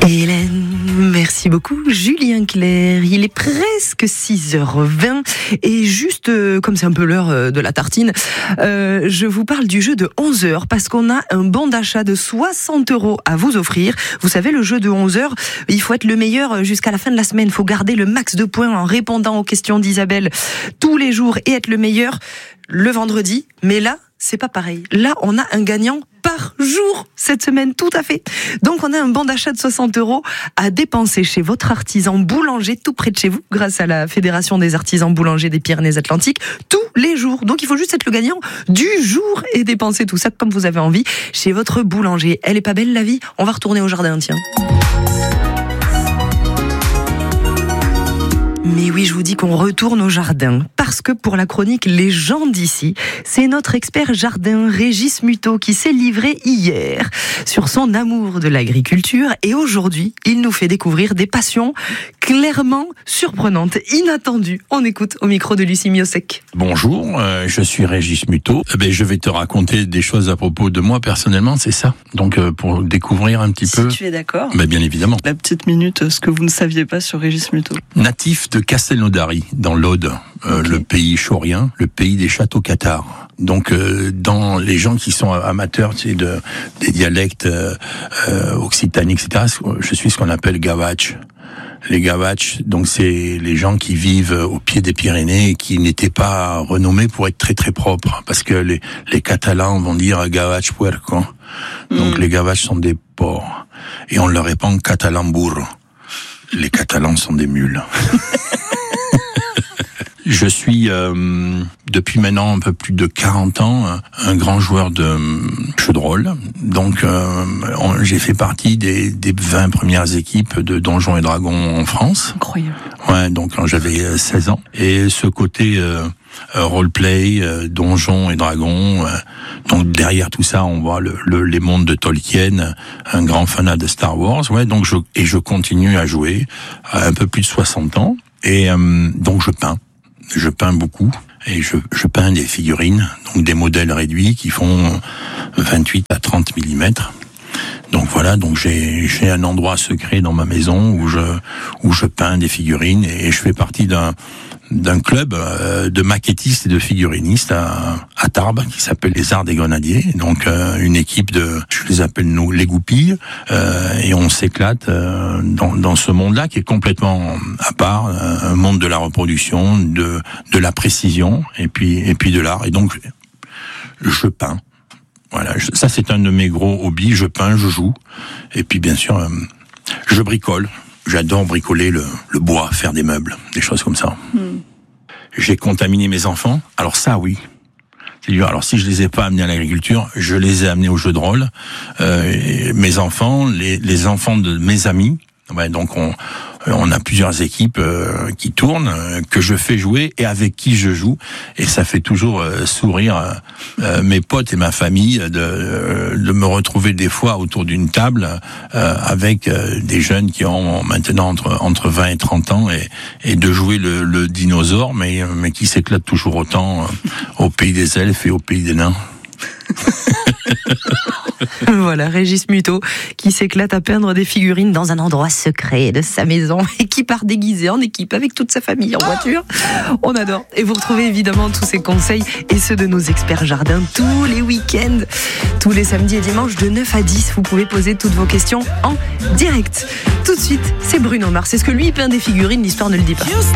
Hélène, merci beaucoup. Julien Clerc, il est presque 6h20 et juste comme c'est un peu l'heure de la tartine, je vous parle du jeu de 11h parce qu'on a un bon d'achat de 60 € à vous offrir. Vous savez, le jeu de 11h, il faut être le meilleur jusqu'à la fin de la semaine. Il faut garder le max de points en répondant aux questions d'Isabelle tous les jours et être le meilleur le vendredi. Mais là, c'est pas pareil. Là, on a un gagnant par jour cette semaine, tout à fait. Donc on a un bon d'achat de 60 € à dépenser chez votre artisan boulanger tout près de chez vous, grâce à la Fédération des artisans boulangers des Pyrénées-Atlantiques, tous les jours. Donc il faut juste être le gagnant du jour et dépenser tout ça comme vous avez envie chez votre boulanger. Elle est pas belle la vie ? On va retourner au jardin, tiens. Mais oui, je vous dis qu'on retourne au jardin, parce que pour la chronique Les gens d'ici, c'est notre expert jardin Régis Muto qui s'est livré hier sur son amour de l'agriculture, et aujourd'hui, il nous fait découvrir des passions clairement surprenantes, inattendues. On écoute au micro de Lucie Miosek. Bonjour, je suis Régis Muto. Je vais te raconter des choses à propos de moi personnellement, c'est ça. Donc pour découvrir un petit peu... Si tu es d'accord. Bien évidemment. La petite minute, ce que vous ne saviez pas sur Régis Muto. Natif de Castelnaudary, dans l'Aude, le pays chaurien, le pays des châteaux cathares. Donc, dans les gens qui sont amateurs, tu sais, des dialectes occitaniques, etc., je suis ce qu'on appelle gavache. Les gavaches, donc c'est les gens qui vivent au pied des Pyrénées et qui n'étaient pas renommés pour être très très propres, parce que les Catalans vont dire gavache puerco. Donc les gavaches sont des porcs et on leur répond catalan-burro. Les Catalans sont des mules. Je suis, depuis maintenant un peu plus de 40 ans, un grand joueur de jeux de rôle. Donc, j'ai fait partie des 20 premières équipes de Donjons et Dragons en France. Incroyable. Ouais, donc quand j'avais 16 ans. Et ce côté roleplay, Donjons et Dragons, donc derrière tout ça, on voit les mondes de Tolkien, un grand fanat de Star Wars. Ouais, donc je continue à jouer à un peu plus de 60 ans. Et donc je peins. Je peins beaucoup et je peins des figurines, donc des modèles réduits qui font 28 à 30 mm. Donc voilà, donc j'ai un endroit secret dans ma maison où je peins des figurines et je fais partie d'un club de maquettistes et de figurinistes à Tarbes qui s'appelle les Arts des Grenadiers. Donc une équipe je les appelle nous les goupilles, et on s'éclate dans ce monde-là qui est complètement à part, un monde de la reproduction, de la précision et puis de l'art. Et donc je peins. Voilà, ça c'est un de mes gros hobbies. Je peins, je joue, et puis bien sûr je bricole. J'adore bricoler le bois, faire des meubles, des choses comme ça. J'ai contaminé mes enfants. Alors ça, oui. Alors si je les ai pas amenés à l'agriculture, je les ai amenés au jeu de rôle. Mes enfants, les enfants de mes amis. Ouais, donc on a plusieurs équipes qui tournent, que je fais jouer et avec qui je joue, et ça fait toujours sourire mes potes et ma famille de me retrouver des fois autour d'une table avec des jeunes qui ont maintenant entre 20 et 30 ans et de jouer le dinosaure, mais qui s'éclatent toujours autant au pays des elfes et au pays des nains. Voilà, Régis Muto qui s'éclate à peindre des figurines dans un endroit secret de sa maison et qui part déguisé en équipe avec toute sa famille en voiture. On adore. Et vous retrouvez évidemment tous ces conseils et ceux de nos experts jardins tous les week-ends, tous les samedis et dimanches de 9 à 10. Vous pouvez poser toutes vos questions en direct. Tout de suite, c'est Bruno Mars. Est-ce que lui il peint des figurines ? L'histoire ne le dit pas.